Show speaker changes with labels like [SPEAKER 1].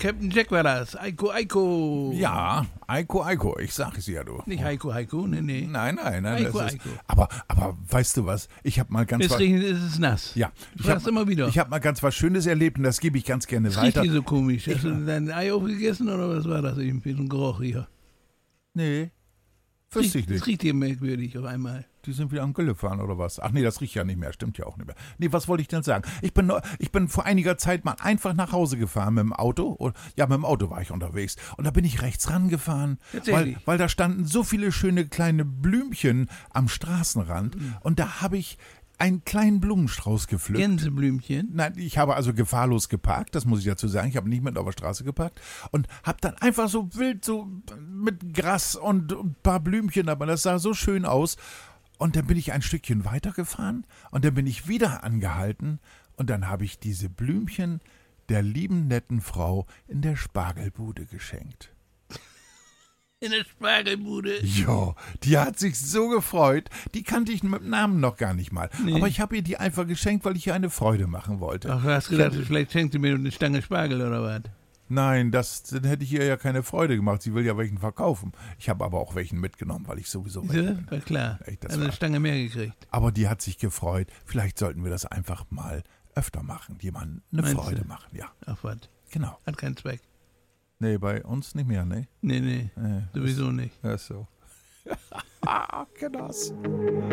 [SPEAKER 1] Captain Jack war das. Eiko.
[SPEAKER 2] Ja, Eiko, ich sag es ja, du.
[SPEAKER 1] Nicht Heiko, nee.
[SPEAKER 2] Nein.
[SPEAKER 1] Eiko.
[SPEAKER 2] Aber weißt du was? Ich habe mal ganz
[SPEAKER 1] Es regnet, ist es nass.
[SPEAKER 2] Ja,
[SPEAKER 1] Ich sag's immer wieder.
[SPEAKER 2] Ich habe mal ganz was Schönes erlebt und das gebe ich ganz gerne
[SPEAKER 1] Das riecht
[SPEAKER 2] weiter.
[SPEAKER 1] hier so komisch. Hast du dein Ei aufgegessen oder was war das eben für ein Geruch hier?
[SPEAKER 2] Nee, wüsste ich
[SPEAKER 1] Das
[SPEAKER 2] nicht.
[SPEAKER 1] riecht hier merkwürdig auf einmal.
[SPEAKER 2] Die sind wieder am Gülle fahren oder was? Ach nee, das riecht ja nicht mehr, stimmt ja auch nicht mehr. Nee, was wollte ich denn sagen? Ich bin vor einiger Zeit mal einfach nach Hause gefahren mit dem Auto. Ja, mit dem Auto war ich unterwegs. Und da bin ich rechts rangefahren, weil da standen so viele schöne kleine Blümchen am Straßenrand. Und da habe ich einen kleinen Blumenstrauß gepflückt.
[SPEAKER 1] Gänseblümchen.
[SPEAKER 2] Nein, ich habe also gefahrlos geparkt, das muss ich dazu sagen. Ich habe nicht mit auf der Straße geparkt und habe dann einfach so wild, so mit Gras und ein paar Blümchen, aber das sah so schön aus. Und dann bin ich ein Stückchen weitergefahren und dann bin ich wieder angehalten und dann habe ich diese Blümchen der lieben, netten Frau in der Spargelbude geschenkt.
[SPEAKER 1] In der Spargelbude.
[SPEAKER 2] Ja, die hat sich so gefreut. Die kannte ich mit Namen noch gar nicht mal.
[SPEAKER 1] Nee.
[SPEAKER 2] Aber ich habe ihr die einfach geschenkt, weil ich ihr eine Freude machen wollte.
[SPEAKER 1] Ach, du hast gedacht, vielleicht schenkt sie mir eine Stange Spargel oder was?
[SPEAKER 2] Nein, dann hätte ich ihr ja keine Freude gemacht. Sie will ja welchen verkaufen. Ich habe aber auch welchen mitgenommen, weil ich sowieso
[SPEAKER 1] Ja, war klar.
[SPEAKER 2] Echt, das
[SPEAKER 1] Eine
[SPEAKER 2] war-
[SPEAKER 1] Stange mehr gekriegt.
[SPEAKER 2] Aber die hat sich gefreut. Vielleicht sollten wir das einfach mal öfter machen. Jemandem eine
[SPEAKER 1] Meinst
[SPEAKER 2] Freude
[SPEAKER 1] du?
[SPEAKER 2] machen. Ja,
[SPEAKER 1] Ach was,
[SPEAKER 2] genau.
[SPEAKER 1] hat keinen Zweck.
[SPEAKER 2] Nee, bei uns nicht mehr, ne?
[SPEAKER 1] Nee, sowieso nicht.
[SPEAKER 2] Ja, so. Genoss.